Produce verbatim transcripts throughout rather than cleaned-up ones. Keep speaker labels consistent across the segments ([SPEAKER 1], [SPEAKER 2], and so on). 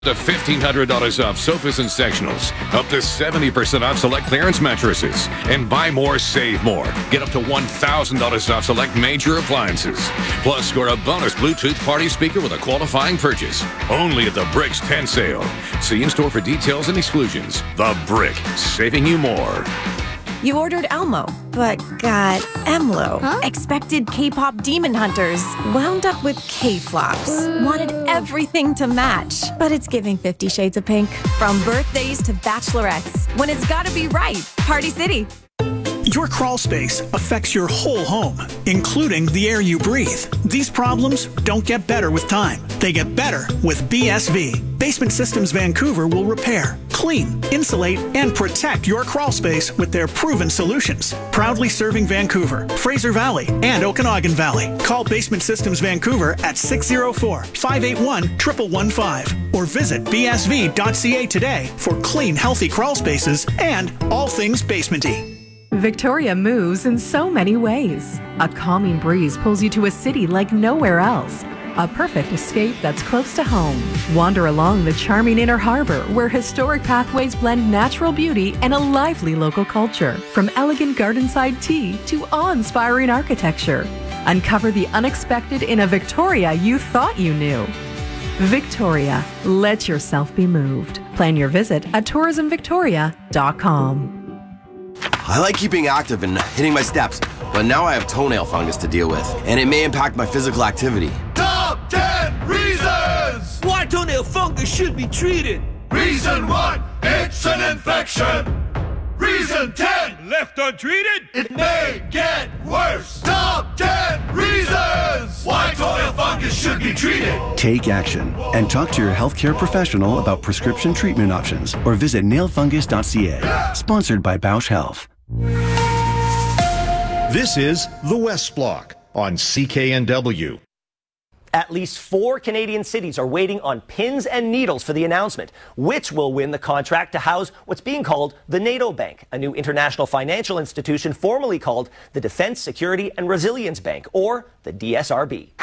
[SPEAKER 1] To fifteen hundred dollars off sofas and sectionals, up to seventy percent off select clearance mattresses, and buy more, save more. Get up to one thousand dollars off select major appliances. Plus, score a bonus Bluetooth party speaker with a qualifying purchase. Only at the Brick's tent sale. See in store for details and exclusions. The Brick, saving you more.
[SPEAKER 2] You ordered Elmo, but got Emlo.
[SPEAKER 3] Huh?
[SPEAKER 2] Expected K-pop demon hunters, wound up with K-flops. Wanted everything to match, but it's giving Fifty Shades of Pink. From birthdays to bachelorettes, when it's gotta be right, Party City.
[SPEAKER 4] Your crawl space affects your whole home, including the air you breathe. These problems don't get better with time. They get better with B S V. Basement Systems Vancouver will repair, clean, insulate, and protect your crawl space with their proven solutions. Proudly serving Vancouver, Fraser Valley, and Okanagan Valley. Call Basement Systems Vancouver at six oh four, five eight one, one one one five or visit b s v dot c a today for clean, healthy crawl spaces and all things basementy.
[SPEAKER 5] Victoria moves in so many ways. A calming breeze pulls you to a city like nowhere else. A perfect escape that's close to home. Wander along the charming Inner Harbor, where historic pathways blend natural beauty and a lively local culture. From elegant gardenside tea to awe-inspiring architecture. Uncover the unexpected in a Victoria you thought you knew. Victoria, let yourself be moved. Plan your visit at tourism victoria dot com.
[SPEAKER 6] I like keeping active and hitting my steps, but now I have toenail fungus to deal with, and it may impact my physical activity.
[SPEAKER 7] Top ten reasons
[SPEAKER 8] why toenail fungus should be treated.
[SPEAKER 7] Reason one, it's an infection. Reason ten,
[SPEAKER 8] left untreated,
[SPEAKER 7] it may get worse. Top ten reasons why toenail fungus should be treated.
[SPEAKER 9] Take action and talk to your healthcare professional about prescription treatment options or visit nail fungus dot c a. Sponsored by Bausch Health.
[SPEAKER 10] This is The West Block on C K N W.
[SPEAKER 11] At least four Canadian cities are waiting on pins and needles for the announcement, which will win the contract to house what's being called the NATO Bank, a new international financial institution formerly called the Defence, Security and Resilience Bank, or the D S R B.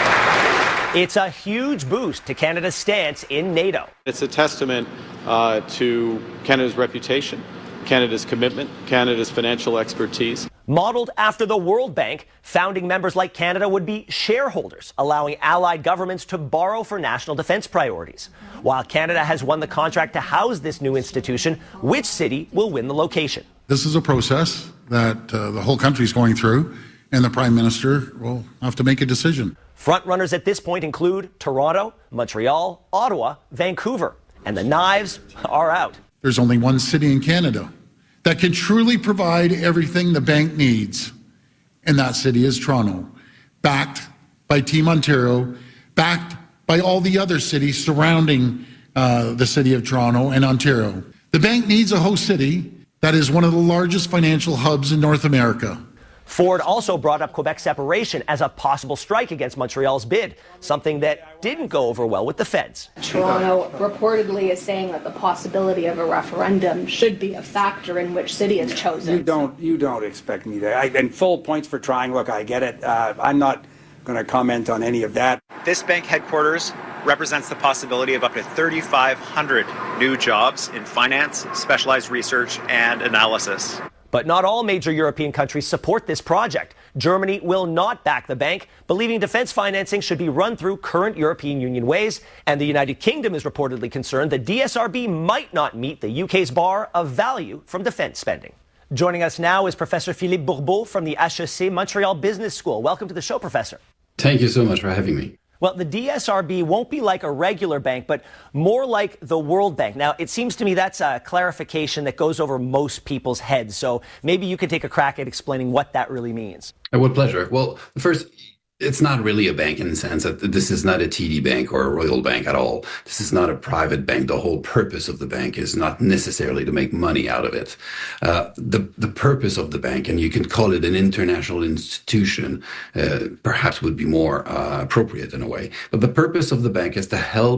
[SPEAKER 11] It's a huge boost to Canada's stance in NATO.
[SPEAKER 12] It's a testament uh, to Canada's reputation, Canada's commitment, Canada's financial expertise.
[SPEAKER 11] Modeled after the World Bank, founding members like Canada would be shareholders, allowing allied governments to borrow for national defense priorities. While Canada has won the contract to house this new institution, which city will win the location?
[SPEAKER 13] This is a process that uh, the whole country is going through, and the Prime Minister will have to make a decision.
[SPEAKER 11] Frontrunners at this point include Toronto, Montreal, Ottawa, Vancouver, and the knives are out.
[SPEAKER 13] There's only one city in Canada that can truly provide everything the bank needs, and that city is Toronto, backed by Team Ontario, backed by all the other cities surrounding uh, the city of Toronto and Ontario. The bank needs a host city that is one of the largest financial hubs in North America.
[SPEAKER 11] Ford also brought up Quebec separation as a possible strike against Montreal's bid, something that didn't go over well with the feds.
[SPEAKER 14] Toronto reportedly is saying that the possibility of a referendum should be a factor in which city is chosen.
[SPEAKER 15] You don't, you don't expect me to. I, and full points for trying. Look, I get it. Uh, I'm not going to comment on any of that.
[SPEAKER 16] This bank headquarters represents the possibility of up to thirty-five hundred new jobs in finance, specialized research, and analysis.
[SPEAKER 11] But not all major European countries support this project. Germany will not back the bank, believing defense financing should be run through current European Union ways. And the United Kingdom is reportedly concerned the D S R B might not meet the U K's bar of value from defense spending. Joining us now is Professor Philippe Bourbeau from the H E C Montreal Business School. Welcome to the show, Professor.
[SPEAKER 17] Thank you so much for having me.
[SPEAKER 11] Well, the D S R B won't be like a regular bank, but more like the World Bank. Now, it seems to me that's a clarification that goes over most people's heads. So maybe you could take a crack at explaining what that really means.
[SPEAKER 17] With pleasure. Well, first, it's not really a bank in the sense that this is not a T D Bank or a Royal Bank at all. This is not a private bank. The whole purpose of the bank is not necessarily to make money out of it. Uh, the, the purpose of the bank, and you can call it an international institution, uh, perhaps would be more uh, appropriate in a way. But the purpose of the bank is to help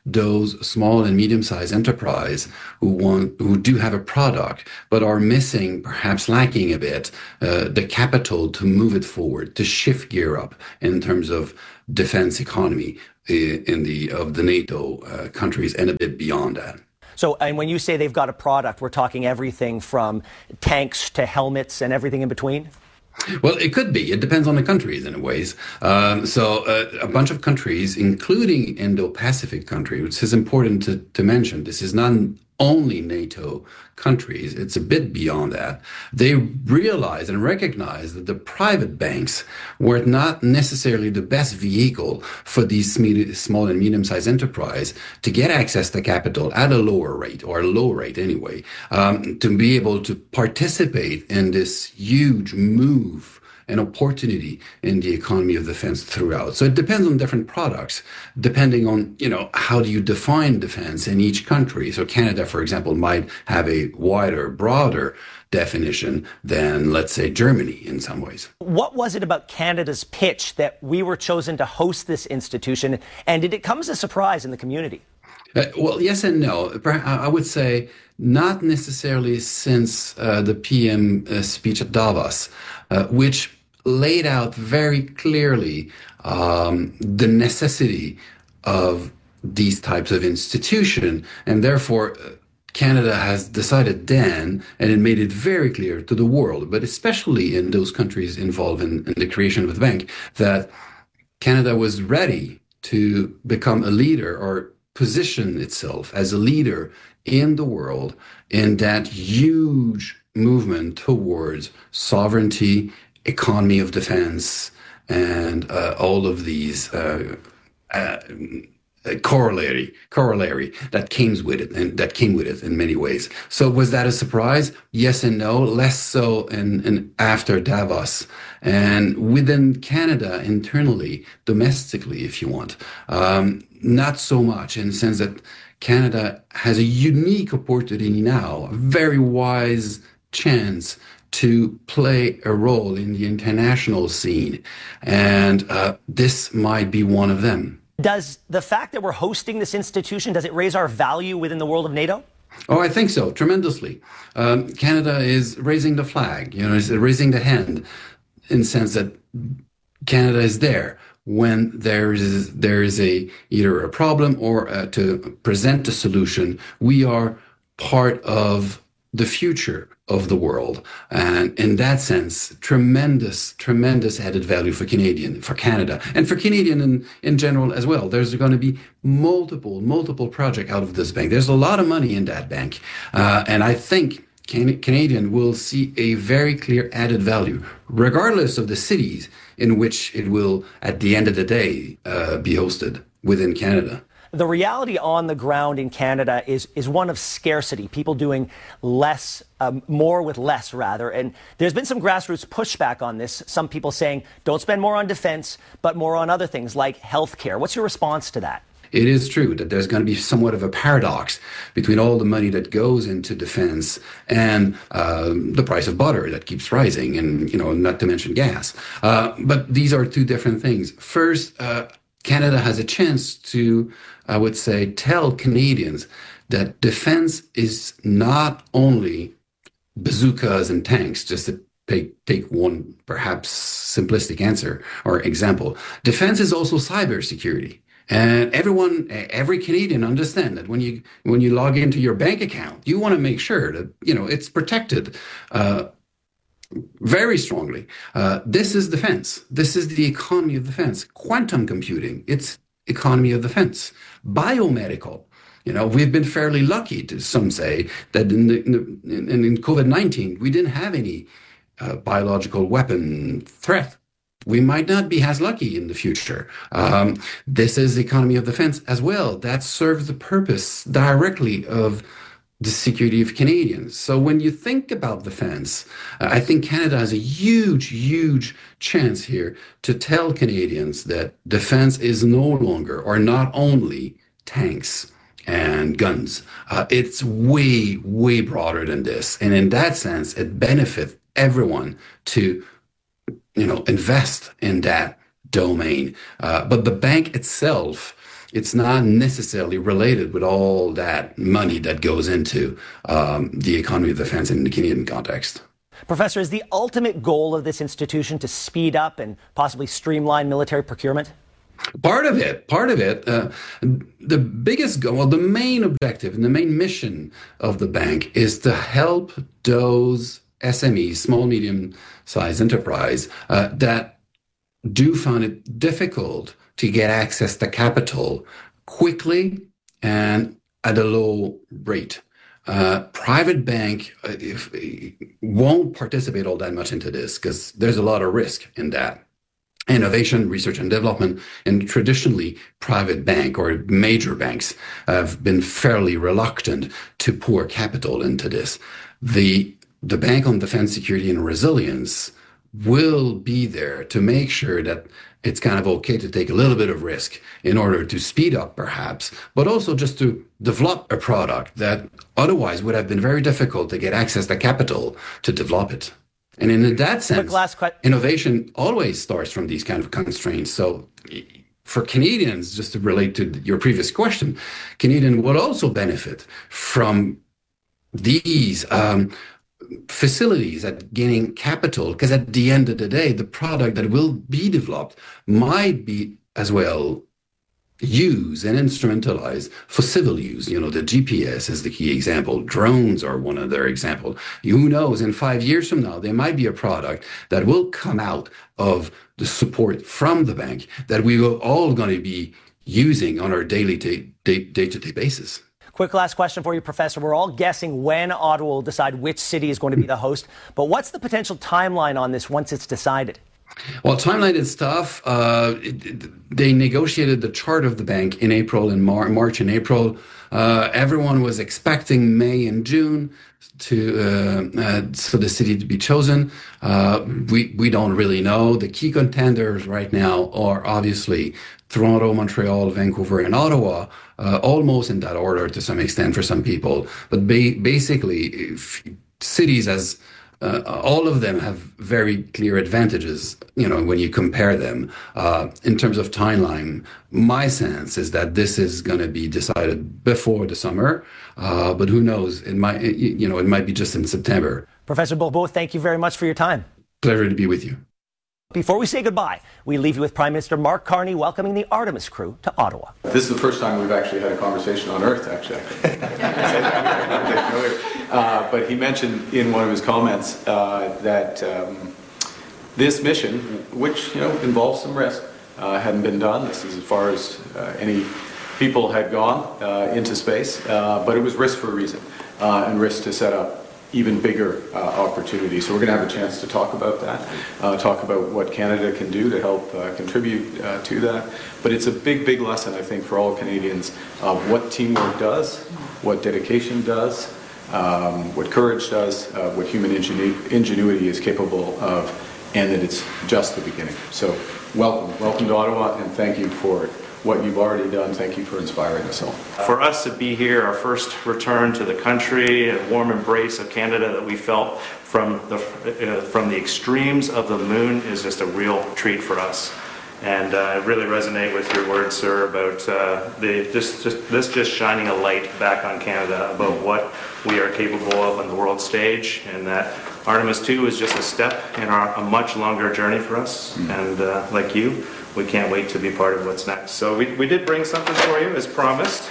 [SPEAKER 17] those small and medium-sized enterprise who want, who do have a product, but are missing, perhaps lacking a bit, uh, the capital to move it forward, to shift gear up in terms of defense economy in the of the NATO uh, countries and a bit beyond that.
[SPEAKER 11] So, and when you say they've got a product, we're talking everything from tanks to helmets and everything in between?
[SPEAKER 17] Well, it could be. It depends on the countries in ways. Um, so uh, a bunch of countries, including Indo-Pacific countries, which is important to, to mention. This is not only NATO countries. It's a bit beyond that. They realize and recognize that the private banks were not necessarily the best vehicle for these small and medium-sized enterprise to get access to capital at a lower rate, or a low rate anyway, um, to be able to participate in this huge move an opportunity in the economy of defense throughout. So it depends on different products, depending on, you know, how do you define defense in each country. So Canada, for example, might have a wider, broader definition than, let's say, Germany in some ways.
[SPEAKER 11] What was it about Canada's pitch that we were chosen to host this institution? And did it come as a surprise in the community?
[SPEAKER 17] Uh, well, yes and no. I would say not necessarily since uh, the P M uh, speech at Davos, uh, which laid out very clearly um, the necessity of these types of institution, and therefore uh, Canada has decided then, and it made it very clear to the world, but especially in those countries involved in, in the creation of the bank, that Canada was ready to become a leader or position itself as a leader in the world in that huge movement towards sovereignty, economy of defense, and uh, all of these uh, uh, corollary corollary that came with it, and that came with it in many ways. So was that a surprise? Yes and no. Less so in, in after Davos, and within Canada internally, domestically, if you want, um, not so much, in the sense that Canada has a unique opportunity now, a very wise chance to play a role in the international scene. And uh, this might be one of them.
[SPEAKER 11] Does the fact that we're hosting this institution, does it raise our value within the world of NATO?
[SPEAKER 17] Oh, I think so, tremendously. Um, Canada is raising the flag, you know, is raising the hand, in the sense that Canada is there when there is there is a either a problem or uh, to present a solution. We are part of the future of the world. And in that sense, tremendous, tremendous added value for Canadian, for Canada, and for Canadian in, in general as well. There's going to be multiple, multiple projects out of this bank. There's a lot of money in that bank. Uh, and I think Can- Canadian will see a very clear added value, regardless of the cities in which it will, at the end of the day, uh, be hosted within Canada.
[SPEAKER 11] The reality on the ground in Canada is is one of scarcity, people doing less, um, more with less, rather. And there's been some grassroots pushback on this. Some people saying, don't spend more on defense, but more on other things like healthcare. What's your response to that?
[SPEAKER 17] It is true that there's going to be somewhat of a paradox between all the money that goes into defense and uh, the price of butter that keeps rising, and, you know, not to mention gas. Uh, but these are two different things. First, uh, Canada has a chance to, I would say, tell Canadians that defense is not only bazookas and tanks, just to take, take one perhaps simplistic answer or example. Defense is also cybersecurity. And everyone, every Canadian understand that when you when you log into your bank account, you want to make sure that, you know, it's protected uh, very strongly. Uh, this is defense. This is the economy of defense. Quantum computing, it's economy of defense. Biomedical, you know, we've been fairly lucky, to some say, that in, the, in, the, in, in COVID nineteen, we didn't have any uh, biological weapon threat. We might not be as lucky in the future. Um, this is the economy of defense as well. That serves the purpose directly of the security of Canadians. So when you think about defense, uh, I think Canada has a huge, huge chance here to tell Canadians that defense is no longer, or not only, tanks and guns. Uh, it's way, way broader than this. And in that sense, it benefits everyone to, you know, invest in that domain. Uh, but the bank itself it's not necessarily related with all that money that goes into um, the economy of defense in the Canadian context.
[SPEAKER 11] Professor, is the ultimate goal of this institution to speed up and possibly streamline military procurement?
[SPEAKER 17] Part of it, part of it, uh, the biggest goal, well, the main objective and the main mission of the bank is to help those S M Es, small, medium-sized enterprise, uh, that do find it difficult to get access to capital quickly and at a low rate. Uh, private bank uh, if, won't participate all that much into this because there's a lot of risk in that. Innovation, research and development, and traditionally private bank or major banks have been fairly reluctant to pour capital into this. The, the Bank on Defense, Security and Resilience will be there to make sure that it's kind of okay to take a little bit of risk in order to speed up perhaps, but also just to develop a product that otherwise would have been very difficult to get access to capital to develop it. And in that sense, innovation always starts from these kind of constraints. So for Canadians, just to relate to your previous question, Canadians would also benefit from these um, facilities at gaining capital, because at the end of the day, the product that will be developed might be as well use and instrumentalize for civil use. You know, the G P S is the key example. Drones are one other example. Who knows, in five years from now, there might be a product that will come out of the support from the bank that we are all going to be using on our daily day, day, day-to-day basis.
[SPEAKER 11] Quick last question for you, Professor. We're all guessing when Ottawa will decide which city is going to be the host, but what's the potential timeline on this once it's decided?
[SPEAKER 17] Well, timeline is tough. Uh, it, it, they negotiated the chart of the bank in April and Mar- March and April. Uh, everyone was expecting May and June to uh, uh, for the city to be chosen. Uh, we we don't really know. The key contenders right now are obviously Toronto, Montreal, Vancouver, and Ottawa, uh, almost in that order to some extent for some people. But ba- basically, if cities as Uh, all of them have very clear advantages, you know, when you compare them. Uh, in terms of timeline, my sense is that this is going to be decided before the summer, uh, but who knows? It might, you know, it might be just in September.
[SPEAKER 11] Professor Bourbeau, thank you very much for your time.
[SPEAKER 17] Pleasure to be with you.
[SPEAKER 11] Before we say goodbye, we leave you with Prime Minister Mark Carney welcoming the Artemis crew to Ottawa.
[SPEAKER 12] This is the first time we've actually had a conversation on Earth, actually. uh, but he mentioned in one of his comments uh, that um, this mission, which you know involves some risk, uh, hadn't been done. This is as far as uh, any people had gone uh, into space, uh, but it was risk for a reason, uh, and risk to set up even bigger uh, opportunities. So we're going to have a chance to talk about that, uh, talk about what Canada can do to help uh, contribute uh, to that. But it's a big, big lesson, I think, for all Canadians of what teamwork does, what dedication does, um, what courage does, uh, what human ingenu- ingenuity is capable of, and that it's just the beginning. So welcome, welcome to Ottawa, and thank you for what you've already done. Thank you for inspiring us all.
[SPEAKER 3] For us to be here, our first return to the country, a warm embrace of Canada that we felt from the uh, from the extremes of the moon is just a real treat for us. And uh, I really resonate with your words, sir, about uh, the just, just this just shining a light back on Canada about what we are capable of on the world stage, and that Artemis two is just a step in our, a much longer journey for us. Mm. And uh, like you, we can't wait to be part of what's next. So we, we did bring something for you, as promised.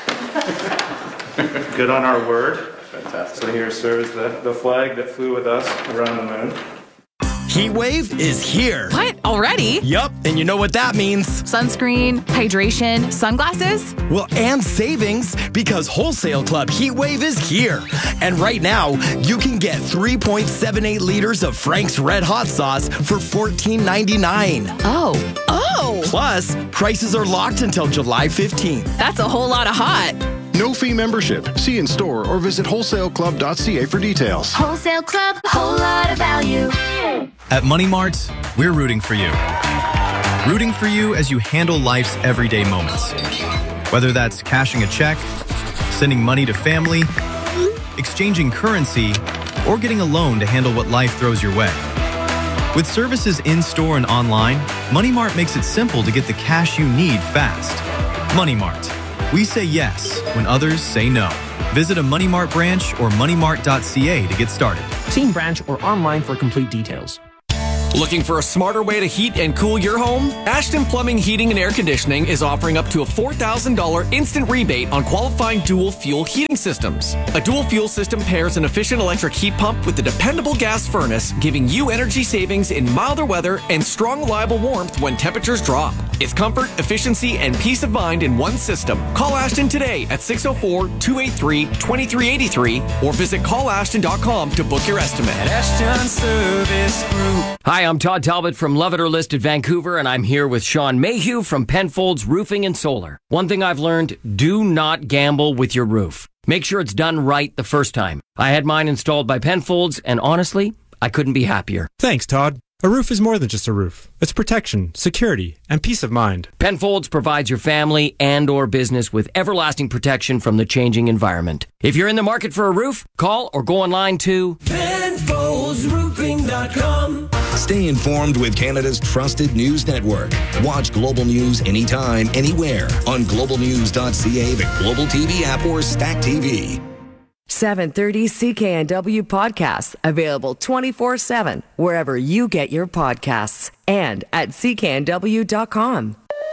[SPEAKER 3] Good on our word. Fantastic. So here, sir, is the, the flag that flew with us around the moon.
[SPEAKER 18] Heat wave is here.
[SPEAKER 19] What? Already?
[SPEAKER 18] Yup, and you know what that means.
[SPEAKER 19] Sunscreen, hydration, sunglasses?
[SPEAKER 18] Well, and savings, because Wholesale Club Heat Wave is here. And right now, you can get three point seven eight liters of Frank's Red Hot Sauce for fourteen ninety-nine.
[SPEAKER 19] Oh. Oh!
[SPEAKER 18] Plus, prices are locked until July fifteenth.
[SPEAKER 19] That's a whole lot of hot.
[SPEAKER 10] No fee membership. See in store or visit wholesale club dot c a for details.
[SPEAKER 20] Wholesale Club, whole lot of value.
[SPEAKER 21] At Money Mart, we're rooting for you. Rooting for you as you handle life's everyday moments. Whether that's cashing a check, sending money to family, exchanging currency, or getting a loan to handle what life throws your way. With services in-store and online, Money Mart makes it simple to get the cash you need fast. Money Mart. We say yes when others say no. Visit a Money Mart branch or money mart dot c a to get started.
[SPEAKER 1] See in branch or online for complete details.
[SPEAKER 22] Looking for a smarter way to heat and cool your home? Ashton Plumbing, Heating and Air Conditioning is offering up to a four thousand dollars instant rebate on qualifying dual fuel heating systems. A dual fuel system pairs an efficient electric heat pump with a dependable gas furnace, giving you energy savings in milder weather and strong, reliable warmth when temperatures drop. It's comfort, efficiency, and peace of mind in one system. Call Ashton today at six oh four, two eight three, two three eight three or visit call ashton dot com to book your estimate.
[SPEAKER 23] Ashton Service Group.
[SPEAKER 24] Hi, I'm Todd Talbot from Love It or List It Vancouver, and I'm here with Sean Mayhew from Penfolds Roofing and Solar. One thing I've learned, do not gamble with your roof. Make sure it's done right the first time. I had mine installed by Penfolds, and honestly, I couldn't be happier.
[SPEAKER 25] Thanks, Todd. A roof is more than just a roof. It's protection, security, and peace of mind.
[SPEAKER 24] Penfolds provides your family and or business with everlasting protection from the changing environment. If you're in the market for a roof, call or go online to
[SPEAKER 23] Penfolds Roofing dot com.
[SPEAKER 26] Stay informed with Canada's trusted news network. Watch Global News anytime, anywhere on global news dot c a, the Global T V app, or Stack T V.
[SPEAKER 27] seven thirty C K N W podcasts available twenty-four seven wherever you get your podcasts and at c k n w dot com.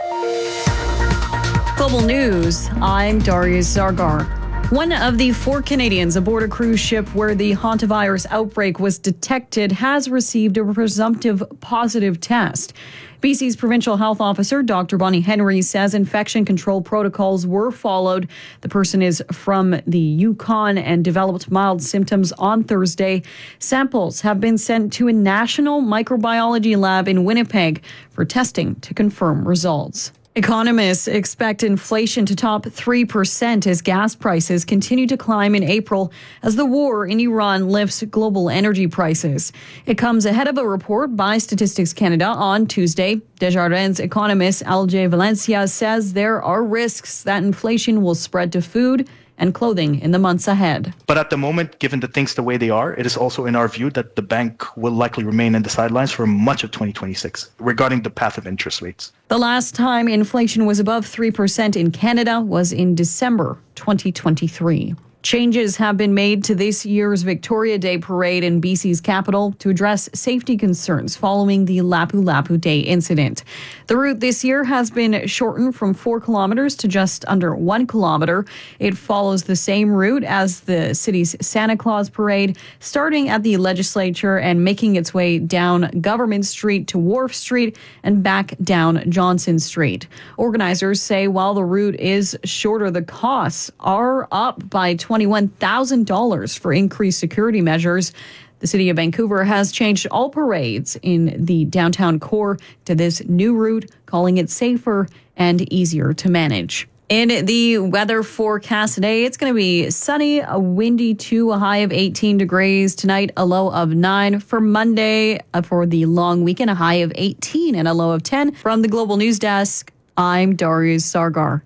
[SPEAKER 28] Global News, I'm Darius Zargar. One of the four Canadians aboard a cruise ship where the hantavirus outbreak was detected has received a presumptive positive test. B C's provincial health officer, Doctor Bonnie Henry, says infection control protocols were followed. The person is from the Yukon and developed mild symptoms on Thursday. Samples have been sent to a national microbiology lab in Winnipeg for testing to confirm results. Economists expect inflation to top three percent as gas prices continue to climb in April as the war in Iran lifts global energy prices. It comes ahead of a report by Statistics Canada on Tuesday. Desjardins economist L J Valencia says there are risks that inflation will spread to food and clothing in the months ahead.
[SPEAKER 29] But at the moment, given the things the way they are, it is also in our view that the bank will likely remain in the sidelines for much of twenty twenty-six regarding the path of interest rates.
[SPEAKER 28] The last time inflation was above three percent in Canada was in December twenty twenty-three. Changes have been made to this year's Victoria Day parade in B C's capital to address safety concerns following the Lapu Lapu Day incident. The route this year has been shortened from four kilometers to just under one kilometer. It follows the same route as the city's Santa Claus parade, starting at the legislature and making its way down Government Street to Wharf Street and back down Johnson Street. Organizers say while the route is shorter, the costs are up by twenty-one thousand dollars for increased security measures. The City of Vancouver has changed all parades in the downtown core to this new route, calling it safer and easier to manage. In the weather forecast today, it's going to be sunny, a windy too, a high of eighteen degrees. Tonight, a low of nine. For Monday, uh, for the long weekend, a high of eighteen and a low of ten. From the Global News Desk, I'm Darius Sargar.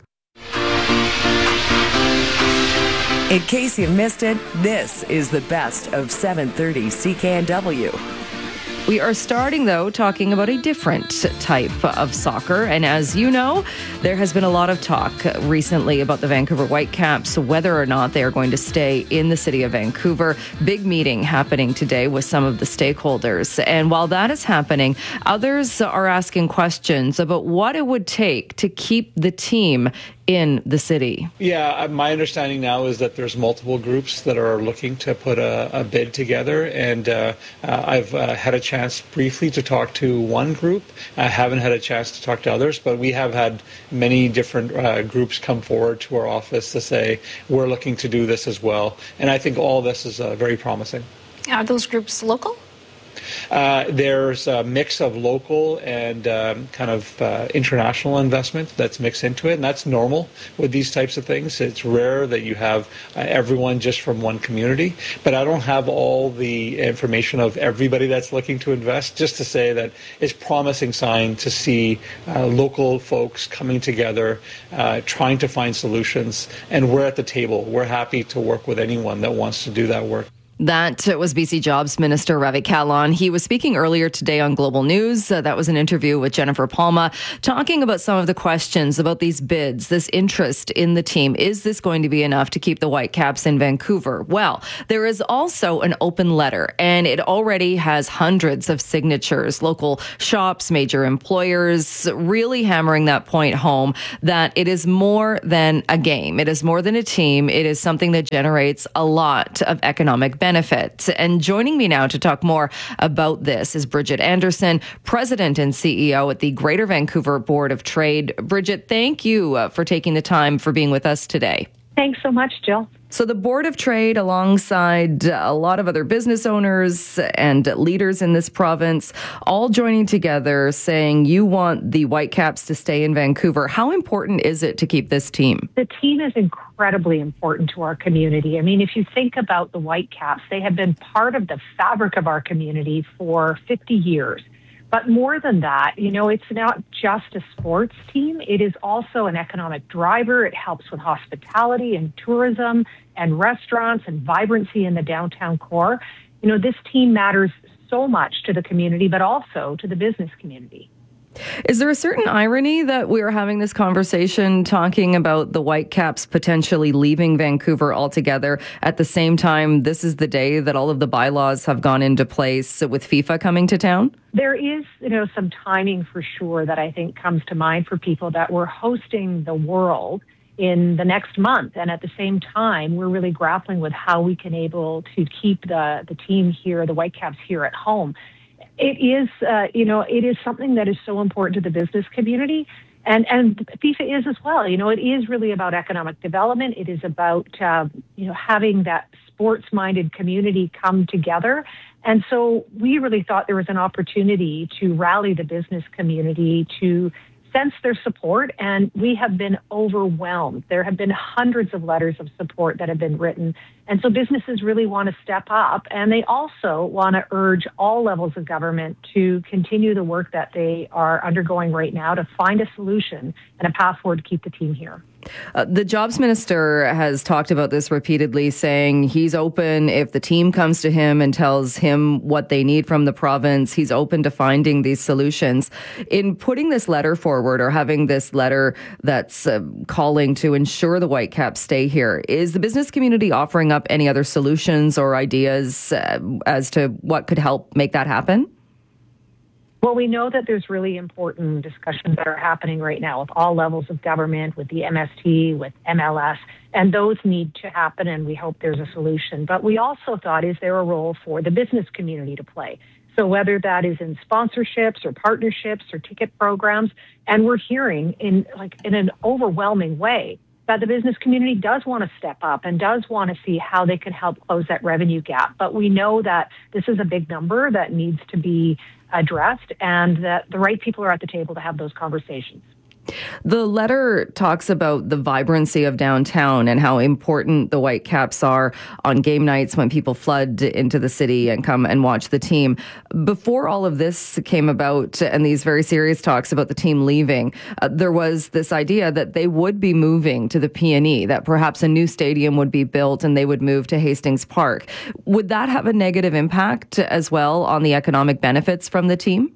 [SPEAKER 27] In case you missed it, this is the best of seven thirty C K N W. We are starting, though, talking about a different type of soccer. And as you know, there has been a lot of talk recently about the Vancouver Whitecaps, whether or not they are going to stay in the city of Vancouver. Big meeting happening today with some of the stakeholders. And while that is happening, others are asking questions about what it would take to keep the team in the city.
[SPEAKER 30] Yeah, my understanding now is that there's multiple groups that are looking to put a, a bid together, and uh, uh, I've uh, had a chance briefly to talk to one group. I haven't had a chance to talk to others, but we have had many different uh, groups come forward to our office to say we're looking to do this as well, and I think all this is uh, very promising.
[SPEAKER 14] Are those groups local?
[SPEAKER 30] Uh, there's a mix of local and um, kind of uh, international investment that's mixed into it, and that's normal with these types of things. It's rare that you have uh, everyone just from one community, but I don't have all the information of everybody that's looking to invest, just to say that it's a promising sign to see uh, local folks coming together, uh, trying to find solutions, and we're at the table. We're happy to work with anyone that wants to do that work.
[SPEAKER 27] That was B C Jobs Minister Ravi Kahlon. He was speaking earlier today on Global News. Uh, that was an interview with Jennifer Palma, talking about some of the questions about these bids, this interest in the team. Is this going to be enough to keep the Whitecaps in Vancouver? Well, there is also an open letter, and it already has hundreds of signatures. Local shops, major employers, really hammering that point home that it is more than a game. It is more than a team. It is something that generates a lot of economic benefit. Benefit. And joining me now to talk more about this is Bridget Anderson, President and C E O at the Greater Vancouver Board of Trade. Bridget, thank you uh, for taking the time for being with us today.
[SPEAKER 2] Thanks so much, Jill.
[SPEAKER 27] So the Board of Trade, alongside a lot of other business owners and leaders in this province, all joining together saying you want the Whitecaps to stay in Vancouver. How important is it to keep this team?
[SPEAKER 2] The team is incredibly important to our community. I mean, if you think about the Whitecaps, they have been part of the fabric of our community for fifty years. But more than that, you know, it's not just a sports team. It is also an economic driver. It helps with hospitality and tourism and restaurants and vibrancy in the downtown core. You know, this team matters so much to the community, but also to the business community.
[SPEAKER 27] Is there a certain irony that we're having this conversation talking about the Whitecaps potentially leaving Vancouver altogether at the same time this is the day that all of the bylaws have gone into place with FIFA coming to town?
[SPEAKER 2] There is, you know, some timing for sure that I think comes to mind for people that we're hosting the World in the next month. And at the same time, we're really grappling with how we can able to keep the, the team here, the Whitecaps here at home. It is, uh, you know, it is something that is so important to the business community, and, and FIFA is as well. You know, it is really about economic development. It is about, uh, you know, having that sports-minded community come together. And so we really thought there was an opportunity to rally the business community to sense their support, and we have been overwhelmed. There have been hundreds of letters of support that have been written, and so businesses really want to step up, and they also want to urge all levels of government to continue the work that they are undergoing right now to find a solution and a path forward to keep the team here.
[SPEAKER 27] Uh, the jobs minister has talked about this repeatedly, saying he's open if the team comes to him and tells him what they need from the province. He's open to finding these solutions. In putting this letter forward, or having this letter that's uh, calling to ensure the Whitecaps stay here, is the business community offering up any other solutions or ideas uh, as to what could help make that happen?
[SPEAKER 2] Well, we know that there's really important discussions that are happening right now with all levels of government, with the M S T, with M L S, and those need to happen, and we hope there's a solution. But we also thought, is there a role for the business community to play? So whether that is in sponsorships or partnerships or ticket programs, and we're hearing in like in an overwhelming way that the business community does want to step up and does want to see how they can help close that revenue gap. But we know that this is a big number that needs to be addressed, and that the right people are at the table to have those conversations.
[SPEAKER 27] The letter talks about the vibrancy of downtown and how important the Whitecaps are on game nights when people flood into the city and come and watch the team. Before all of this came about and these very serious talks about the team leaving, uh, there was this idea that they would be moving to the P and E, that perhaps a new stadium would be built and they would move to Hastings Park. Would that have a negative impact as well on the economic benefits from the team?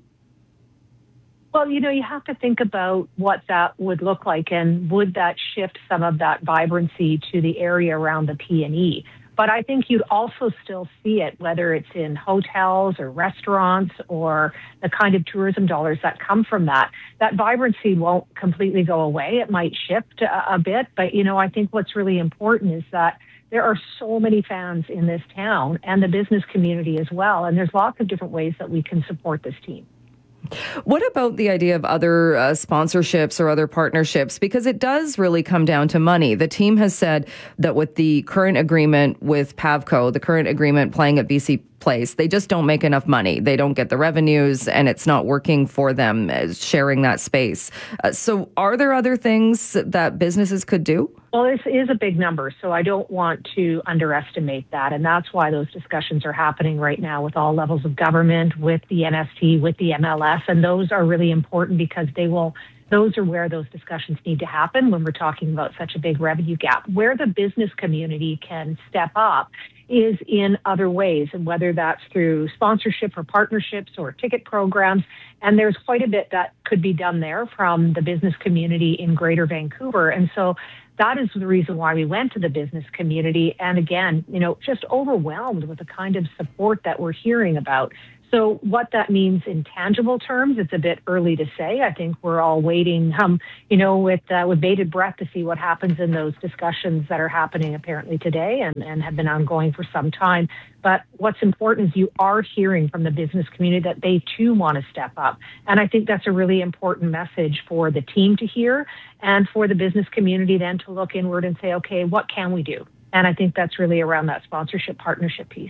[SPEAKER 2] Well, you know, you have to think about what that would look like, and would that shift some of that vibrancy to the area around the P and E. But I think you'd also still see it, whether it's in hotels or restaurants or the kind of tourism dollars that come from that. That vibrancy won't completely go away. It might shift a, a bit. But, you know, I think what's really important is that there are so many fans in this town and the business community as well. And there's lots of different ways that we can support this team.
[SPEAKER 27] What about the idea of other uh, sponsorships or other partnerships? Because it does really come down to money. The team has said that with the current agreement with Pavco, the current agreement playing at B C Place, they just don't make enough money. They don't get the revenues, and it's not working for them as sharing that space. Uh, so are there other things that businesses could do?
[SPEAKER 2] Well, this is a big number, so I don't want to underestimate that. And that's why those discussions are happening right now with all levels of government, with the M S T, with the M L S. And those are really important because they will those are where those discussions need to happen when we're talking about such a big revenue gap. Where the business community can step up is in other ways, and whether that's through sponsorship or partnerships or ticket programs. And there's quite a bit that could be done there from the business community in Greater Vancouver. And so that is the reason why we went to the business community. And again, you know, just overwhelmed with the kind of support that we're hearing about. So what that means in tangible terms, it's a bit early to say. I think we're all waiting, um, you know, with uh, with bated breath to see what happens in those discussions that are happening apparently today and, and have been ongoing for some time. But what's important is you are hearing from the business community that they too want to step up. And I think that's a really important message for the team to hear and for the business community then to look inward and say, okay, what can we do? And I think that's really around that sponsorship partnership piece.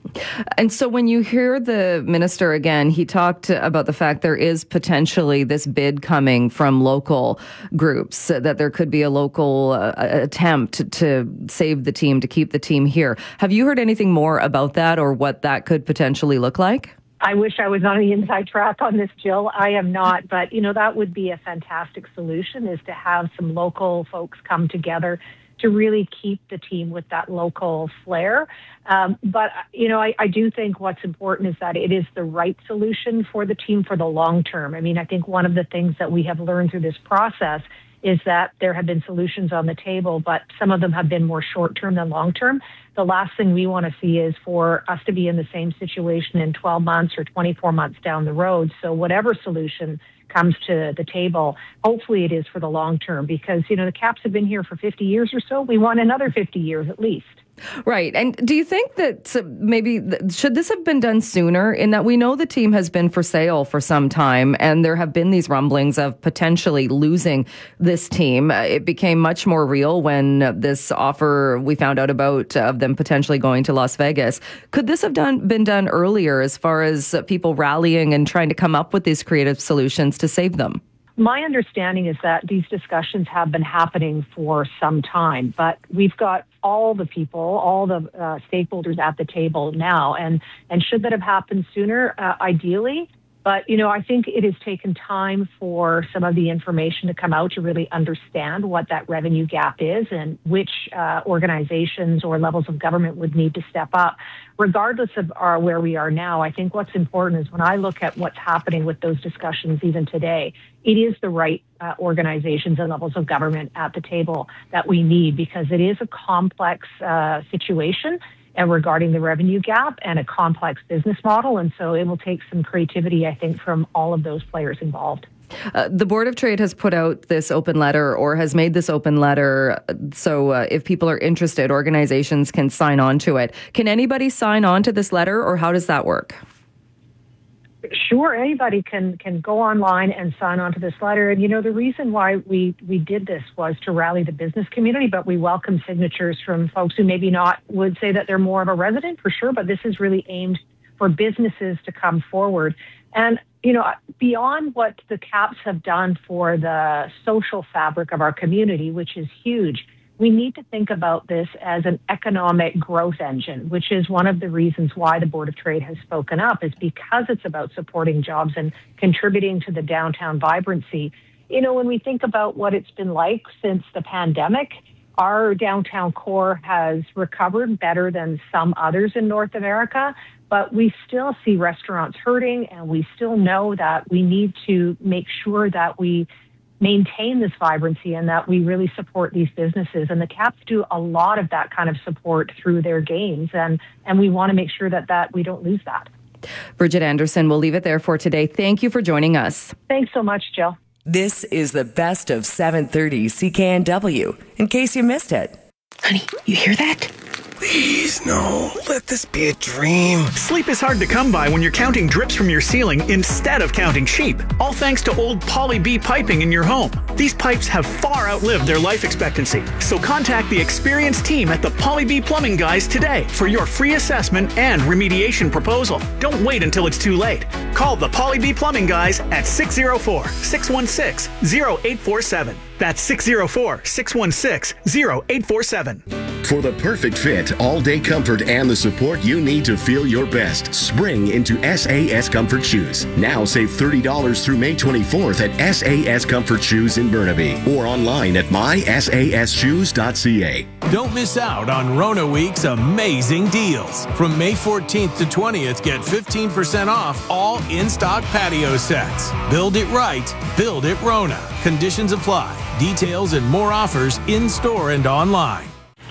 [SPEAKER 27] And so when you hear the minister again, he talked about the fact there is potentially this bid coming from local groups, that there could be a local uh, attempt to, to save the team, to keep the team here. Have you heard anything more about that or what that could potentially look like?
[SPEAKER 2] I wish I was on the inside track on this, Jill. I am not. But, you know, that would be a fantastic solution, is to have some local folks come together to really keep the team with that local flair. Um, but, you know, I, I do think what's important is that it is the right solution for the team for the long term. I mean, I think one of the things that we have learned through this process is that there have been solutions on the table, but some of them have been more short-term than long-term. The last thing we want to see is for us to be in the same situation in twelve months or twenty-four months down the road. So whatever solution comes to the table, hopefully it is for the long term, because, you know, the Caps have been here for fifty years or so. We want another fifty years at least.
[SPEAKER 27] Right. And do you think that maybe, should this have been done sooner, in that we know the team has been for sale for some time and there have been these rumblings of potentially losing this team? It became much more real when this offer we found out about of them potentially going to Las Vegas. Could this have done been done earlier, as far as people rallying and trying to come up with these creative solutions to save them?
[SPEAKER 2] My understanding is that these discussions have been happening for some time, but we've got all the people, all the uh, stakeholders at the table now. And, and should that have happened sooner? Uh, ideally. But, you know, I think it has taken time for some of the information to come out to really understand what that revenue gap is and which uh, organizations or levels of government would need to step up. Regardless of our, where we are now, I think what's important is when I look at what's happening with those discussions even today, it is the right uh, organizations and levels of government at the table that we need, because it is a complex uh, situation and regarding the revenue gap and a complex business model. And so it will take some creativity, I think, from all of those players involved.
[SPEAKER 27] Uh, the Board of Trade has put out this open letter, or has made this open letter. So uh, if people are interested, organizations can sign on to it. Can anybody sign on to this letter, or how does that work?
[SPEAKER 2] Sure, anybody can can go online and sign on to this letter. And, you know, the reason why we, we did this was to rally the business community, but we welcome signatures from folks who maybe not would say that they're more of a resident, for sure, but this is really aimed for businesses to come forward. And, you know, beyond what the Caps have done for the social fabric of our community, which is huge, we need to think about this as an economic growth engine, which is one of the reasons why the Board of Trade has spoken up, is because it's about supporting jobs and contributing to the downtown vibrancy. You know, when we think about what it's been like since the pandemic, our downtown core has recovered better than some others in North America, but we still see restaurants hurting, and we still know that we need to make sure that we maintain this vibrancy and that we really support these businesses. And the Caps do a lot of that kind of support through their games. And, and we want to make sure that, that we don't lose that.
[SPEAKER 27] Bridget Anderson, we'll leave it there for today. Thank you for joining us.
[SPEAKER 2] Thanks so much, Jill.
[SPEAKER 27] This is the best of seven thirty C K N W, in case you missed it.
[SPEAKER 4] Honey, you hear that?
[SPEAKER 18] Please, no. Let this be a dream.
[SPEAKER 5] Sleep is hard to come by when you're counting drips from your ceiling instead of counting sheep. All thanks to old Poly B piping in your home. These pipes have far outlived their life expectancy. So contact the experienced team at the Poly B Plumbing Guys today for your free assessment and remediation proposal. Don't wait until it's too late. Call the Poly B Plumbing Guys at six oh four, six one six, oh eight four seven. That's six oh four, six one six, oh eight four seven.
[SPEAKER 6] For the perfect fit, all-day comfort, and the support you need to feel your best, spring into S A S Comfort Shoes. Now save thirty dollars through May twenty-fourth at S A S Comfort Shoes in Burnaby or online at my S A S shoes dot C A.
[SPEAKER 7] Don't miss out on Rona Week's amazing deals. From May fourteenth to twentieth, get fifteen percent off all in-stock patio sets. Build it right, build it Rona. Conditions apply. Details and more offers in-store and online.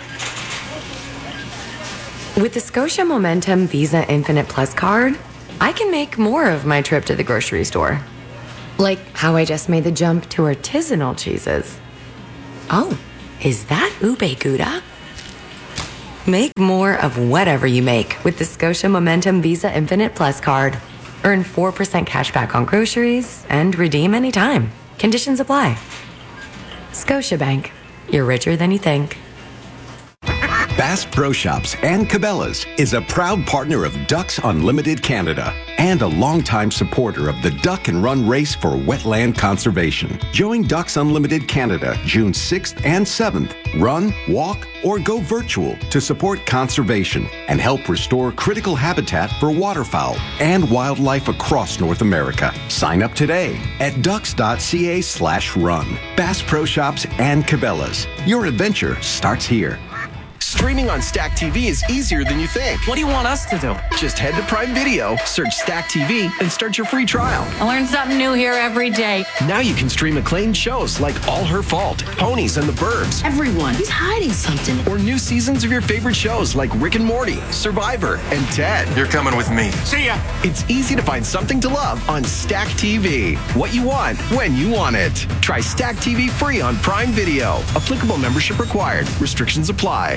[SPEAKER 8] With the Scotia Momentum Visa Infinite Plus card, I can make more of my trip to the grocery store. Like how I just made the jump to artisanal cheeses. Oh, is that ube gouda? Make more of whatever you make with the Scotia Momentum Visa Infinite Plus card. Earn four percent cash back on groceries and redeem anytime. Conditions apply. Scotiabank. You're richer than you think.
[SPEAKER 9] Bass Pro Shops and Cabela's is a proud partner of Ducks Unlimited Canada and a longtime supporter of the Duck and Run Race for Wetland Conservation. Join Ducks Unlimited Canada June sixth and seventh. Run, walk, or go virtual to support conservation and help restore critical habitat for waterfowl and wildlife across North America. Sign up today at ducks.ca slash run. Bass Pro Shops and Cabela's. Your adventure starts here.
[SPEAKER 11] Streaming on Stack T V is easier than you think.
[SPEAKER 24] What do you want us to do?
[SPEAKER 11] Just head to Prime Video, search Stack T V, and start your free trial.
[SPEAKER 12] I learn something new here every day.
[SPEAKER 11] Now you can stream acclaimed shows like All Her Fault, Ponies and the Burbs.
[SPEAKER 12] Everyone is hiding something.
[SPEAKER 11] Or new seasons of your favorite shows like Rick and Morty, Survivor, and Ted.
[SPEAKER 13] You're coming with me.
[SPEAKER 11] See ya! It's easy to find something to love on Stack T V. What you want, when you want it. Try Stack T V free on Prime Video. Applicable membership required. Restrictions apply.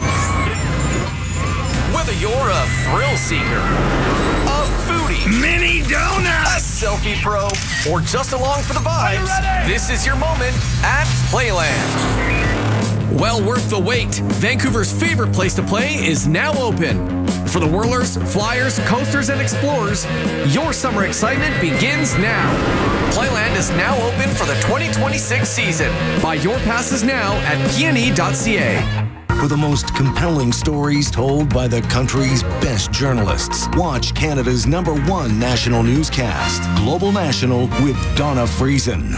[SPEAKER 22] Whether you're a thrill seeker, a foodie,
[SPEAKER 23] mini donut,
[SPEAKER 22] a selfie pro, or just along for the vibes, this is your moment at Playland. Well worth the wait. Vancouver's favorite place to play is now open. For the whirlers, flyers, coasters, and explorers, your summer excitement begins now. Playland is now open for the twenty twenty-six season. Buy your passes now at p n e dot c a.
[SPEAKER 26] For the most compelling stories told by the country's best journalists, watch Canada's number one national newscast, Global National with Donna Friesen.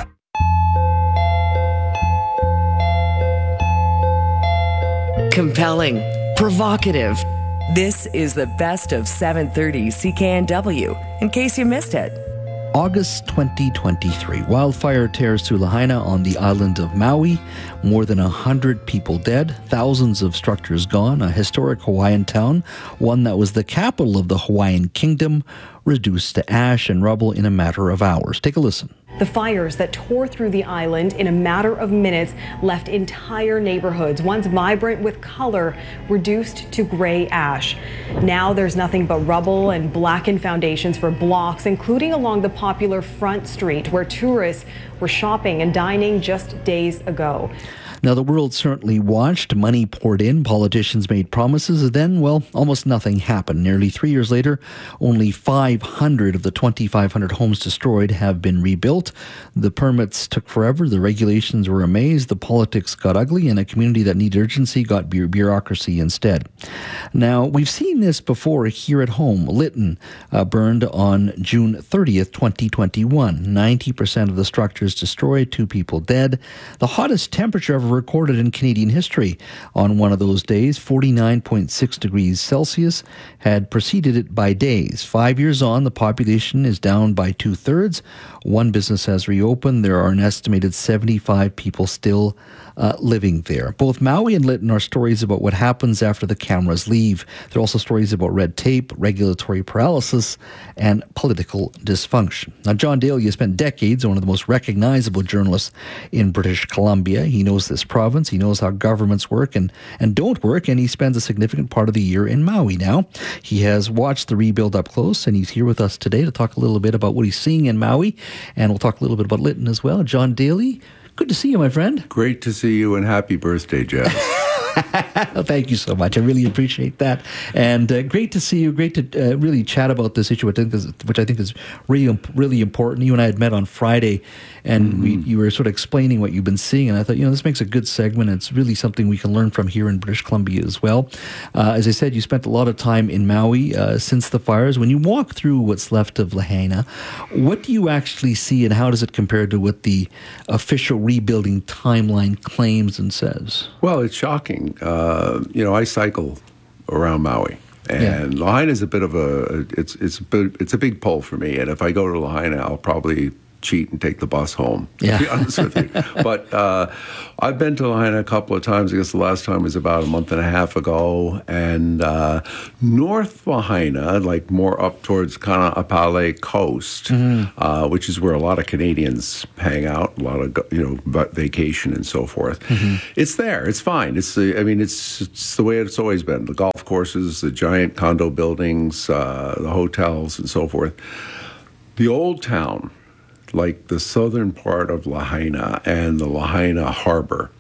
[SPEAKER 27] Compelling, provocative. This is the best of seven thirty C K N W, in case you missed it.
[SPEAKER 15] August twenty twenty-three. Wildfire tears through Lahaina on the island of Maui. More than one hundred people dead, thousands of structures gone. A historic Hawaiian town, one that was the capital of the Hawaiian kingdom, reduced to ash and rubble in a matter of hours. Take a listen.
[SPEAKER 16] The fires that tore through the island in a matter of minutes left entire neighborhoods, once vibrant with color, reduced to gray ash. Now there's nothing but rubble and blackened foundations for blocks, including along the popular Front Street, where tourists were shopping and dining just days ago.
[SPEAKER 15] Now, the world certainly watched. Money poured in. Politicians made promises. And then, well, almost nothing happened. Nearly three years later, only five hundred of the twenty-five hundred homes destroyed have been rebuilt. The permits took forever. The regulations were a maze. The politics got ugly, and a community that needed urgency got bu- bureaucracy instead. Now, we've seen this before here at home. Lytton uh, burned on June thirtieth, twenty twenty-one. ninety percent of the structures destroyed, two people dead. The hottest temperature ever recorded in Canadian history on one of those days, forty-nine point six degrees Celsius, had preceded it by days. Five years on, the population is down by two-thirds. One business has reopened. There are an estimated seventy-five people still uh, living there. Both Maui and Lytton are stories about what happens after the cameras leave. They're also stories about red tape, regulatory paralysis, and political dysfunction. Now, John Daly spent decades, one of the most recognizable journalists in British Columbia. He knows this province. He knows how governments work and, and don't work, and he spends a significant part of the year in Maui now. He has watched the rebuild up close, and he's here with us today to talk a little bit about what he's seeing in Maui, and we'll talk a little bit about Lytton as well. John Daly, good to see you, my friend.
[SPEAKER 17] Great to see you, and happy birthday, Jeff.
[SPEAKER 15] Well, thank you so much. I really appreciate that. And uh, great to see you. Great to uh, really chat about this issue, which I think is, which I think is really, really important. You and I had met on Friday, and mm-hmm. we, you were sort of explaining what you've been seeing. And I thought, you know, this makes a good segment. It's really something we can learn from here in British Columbia as well. Uh, as I said, you spent a lot of time in Maui uh, since the fires. When you walk through what's left of Lahaina, what do you actually see, and how does it compare to what the official rebuilding timeline claims and says?
[SPEAKER 1] Well, it's shocking. Uh, you know, I cycle around Maui, and yeah. Lahaina is a bit of a it's it's a bit, it's a big pull for me. And if I go to Lahaina, I'll probably cheat and take the bus home, to yeah. be honest with you. But uh, I've been to Lahaina a couple of times. I guess the last time was about a month and a half ago. And uh, North Lahaina, like more up towards kind of Apale Coast, mm-hmm. uh, which is where a lot of Canadians hang out, a lot of, you know, vacation and so forth. Mm-hmm. It's there. It's fine. It's the, I mean, it's, it's the way it's always been. The golf courses, the giant condo buildings, uh, the hotels and so forth. The old town, like the southern part of Lahaina and the Lahaina harbor,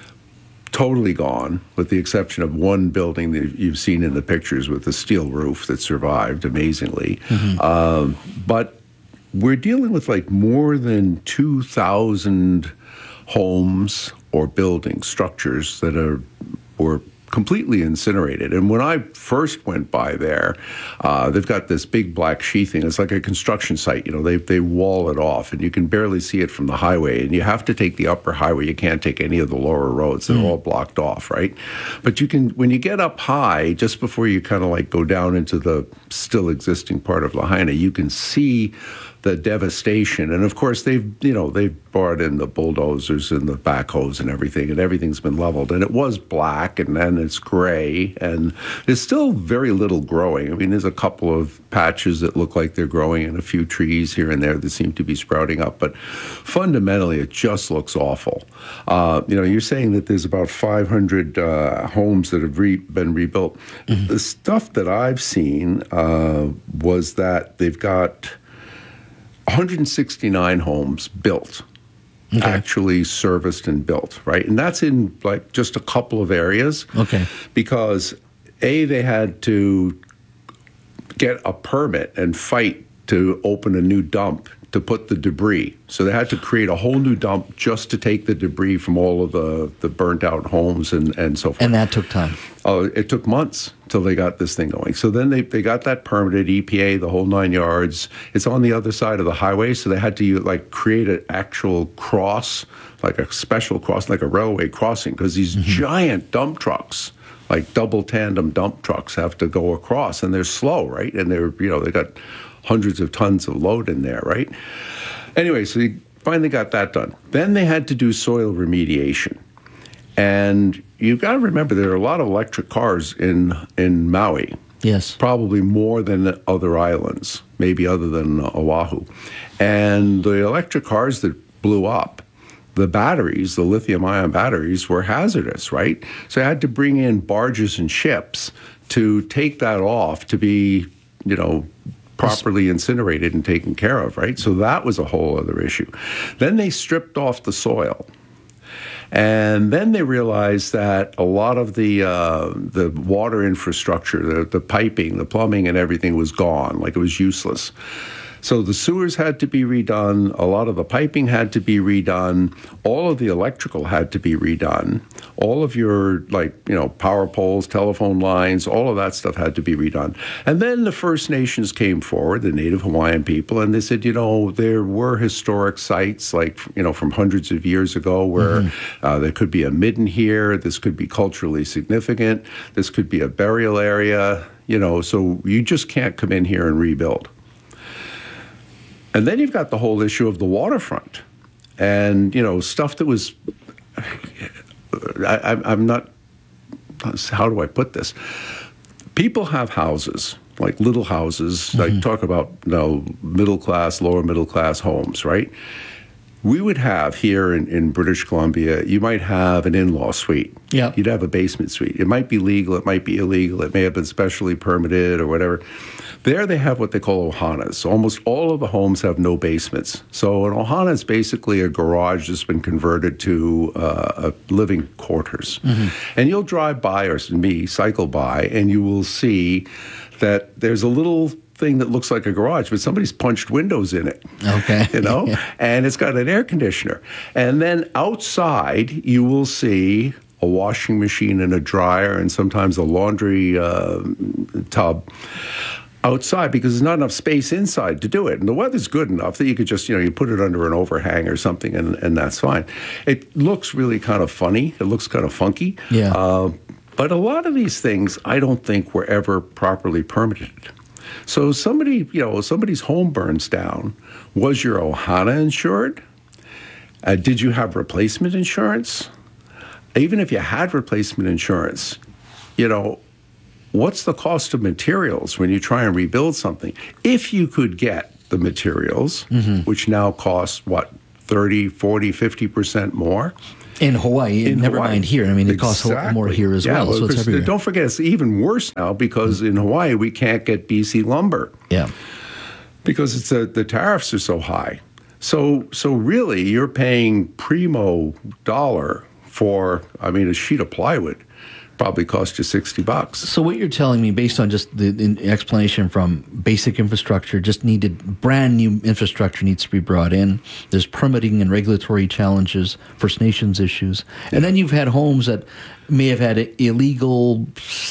[SPEAKER 1] totally gone, with the exception of one building that you've seen in the pictures with the steel roof that survived amazingly. Mm-hmm. Um, but we're dealing with like more than two thousand homes or building structures that are were completely incinerated. And when I first went by there, uh, they've got this big black sheathing. It's like a construction site. You know, they they wall it off, and you can barely see it from the highway. And you have to take the upper highway. You can't take any of the lower roads. They're mm. all blocked off, right? But you can, when you get up high, just before you kind of like go down into the still existing part of Lahaina, you can see the devastation. And of course, they've, you know, they've brought in the bulldozers and the backhoes and everything, and everything's been leveled. And it was black, and then it's gray, and there's still very little growing. I mean, there's a couple of patches that look like they're growing, and a few trees here and there that seem to be sprouting up. But fundamentally, it just looks awful. Uh, you know, you're saying that there's about five hundred uh, homes that have re- been rebuilt. Mm-hmm. The stuff that I've seen uh, was that they've got one hundred sixty-nine homes built, okay. actually serviced and built, right? And that's in like just a couple of areas.
[SPEAKER 15] Okay.
[SPEAKER 1] Because A, they had to get a permit and fight to open a new dump to put the debris. So they had to create a whole new dump just to take the debris from all of the, the burnt out homes and, and so forth.
[SPEAKER 15] And that took time.
[SPEAKER 1] Oh, it took months till they got this thing going. So then they, they got that permitted, E P A, the whole nine yards. It's on the other side of the highway, so they had to like create an actual cross, like a special cross, like a railway crossing, because these mm-hmm. giant dump trucks, like double tandem dump trucks, have to go across, and they're slow, right? And they're, you know, they got hundreds of tons of load in there, right? Anyway, so they finally got that done. Then they had to do soil remediation. And you've got to remember, there are a lot of electric cars in in Maui.
[SPEAKER 15] Yes.
[SPEAKER 1] Probably more than other islands, maybe other than Oahu. And the electric cars that blew up, the batteries, the lithium-ion batteries, were hazardous, right? So I had to bring in barges and ships to take that off to be, you know, properly incinerated and taken care of, right? So that was a whole other issue. Then they stripped off the soil. And then they realized that a lot of the uh, the water infrastructure, the, the piping, the plumbing and everything was gone, like it was useless. So the sewers had to be redone, a lot of the piping had to be redone, all of the electrical had to be redone, all of your, like, you know, power poles, telephone lines, all of that stuff had to be redone. And then the First Nations came forward, the Native Hawaiian people, and they said, you know, there were historic sites, like, you know, from hundreds of years ago where mm-hmm. uh, there could be a midden here, this could be culturally significant, this could be a burial area, you know, so you just can't come in here and rebuild. And then you've got the whole issue of the waterfront and, you know, stuff that was, I, I'm not, how do I put this? People have houses, like little houses, mm-hmm. like talk about, you know, middle class, lower middle class homes, right? We would have here in, in British Columbia, you might have an in-law suite.
[SPEAKER 15] Yeah.
[SPEAKER 1] You'd have a basement suite. It might be legal, it might be illegal, it may have been specially permitted or whatever. There they have what they call ohanas. Almost all of the homes have no basements. So an ohana is basically a garage that's been converted to uh, a living quarters. Mm-hmm. And you'll drive by, or me, cycle by, and you will see that there's a little thing that looks like a garage, but somebody's punched windows in it.
[SPEAKER 15] Okay.
[SPEAKER 1] You know? And it's got an air conditioner. And then outside, you will see a washing machine and a dryer and sometimes a laundry uh, tub outside, because there's not enough space inside to do it. And the weather's good enough that you could just, you know, you put it under an overhang or something, and, and that's fine. It looks really kind of funny. It looks kind of funky.
[SPEAKER 15] Yeah.
[SPEAKER 1] Uh, but a lot of these things, I don't think were ever properly permitted. So somebody, you know, somebody's home burns down. Was your ohana insured? Uh, did you have replacement insurance? Even if you had replacement insurance, you know, what's the cost of materials when you try and rebuild something? If you could get the materials, mm-hmm. which now cost, what, thirty, forty, fifty percent more?
[SPEAKER 15] In Hawaii,
[SPEAKER 1] in
[SPEAKER 15] never
[SPEAKER 1] Hawaii.
[SPEAKER 15] mind here. I mean, it
[SPEAKER 1] exactly.
[SPEAKER 15] costs more here as
[SPEAKER 1] yeah,
[SPEAKER 15] well,
[SPEAKER 1] well
[SPEAKER 15] so it's everywhere.
[SPEAKER 1] Don't forget, it's even worse now because mm-hmm. in Hawaii, we can't get B C lumber.
[SPEAKER 15] Yeah.
[SPEAKER 1] Because it's a, the tariffs are so high. So, so really, you're paying primo dollar for, I mean, a sheet of plywood probably cost you sixty bucks.
[SPEAKER 15] So what you're telling me, based on just the, the explanation from basic infrastructure, just needed, brand new infrastructure needs to be brought in. There's permitting and regulatory challenges, First Nations issues. And yeah. then you've had homes that may have had illegal,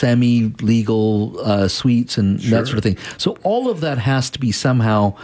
[SPEAKER 15] semi-legal uh, suites and sure. that sort of thing. So all of that has to be somehow,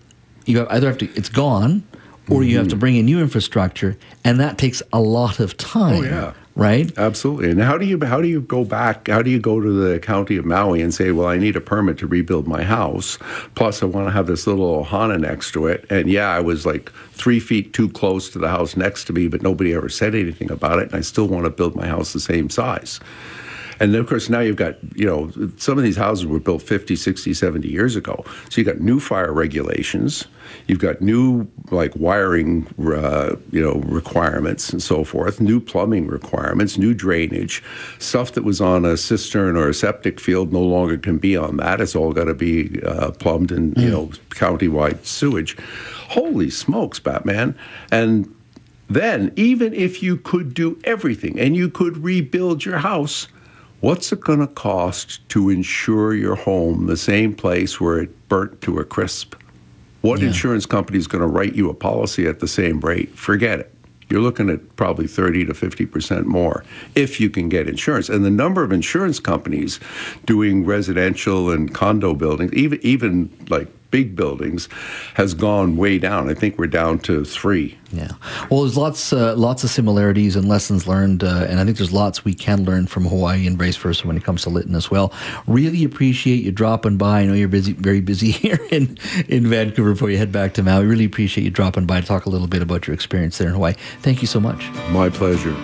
[SPEAKER 15] you either have to, it's gone, or you have to bring in new infrastructure, and that takes a lot of time.
[SPEAKER 1] Oh, yeah.
[SPEAKER 15] Right?
[SPEAKER 1] Absolutely. And how do you how do you go back, how do you go to the county of Maui and say, well, I need a permit to rebuild my house, plus I want to have this little ohana next to it, and yeah, I was like three feet too close to the house next to me, but nobody ever said anything about it, and I still want to build my house the same size. And then, of course, now you've got, you know, some of these houses were built fifty, sixty, seventy years ago. So you've got new fire regulations. You've got new, like, wiring, uh, you know, requirements and so forth, new plumbing requirements, new drainage. Stuff that was on a cistern or a septic field no longer can be on that. It's all got to be uh, plumbed in, mm. you know, countywide sewage. Holy smokes, Batman. And then, even if you could do everything and you could rebuild your house, what's it going to cost to insure your home the same place where it burnt to a crisp? What yeah. insurance company is going to write you a policy at the same rate? Forget it. You're looking at probably thirty to fifty percent more if you can get insurance. And the number of insurance companies doing residential and condo buildings, even even like big buildings, has gone way down. I think we're down to three.
[SPEAKER 15] Yeah. Well, there's lots uh, lots of similarities and lessons learned, uh, and I think there's lots we can learn from Hawaii and vice versa when it comes to Lytton as well. Really appreciate you dropping by. I know you're busy, very busy here in, in Vancouver before you head back to Maui. Really appreciate you dropping by to talk a little bit about your experience there in Hawaii. Thank you so much.
[SPEAKER 1] My pleasure.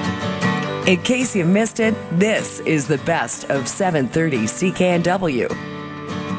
[SPEAKER 27] In case you missed it, this is the best of seven thirty C K N W.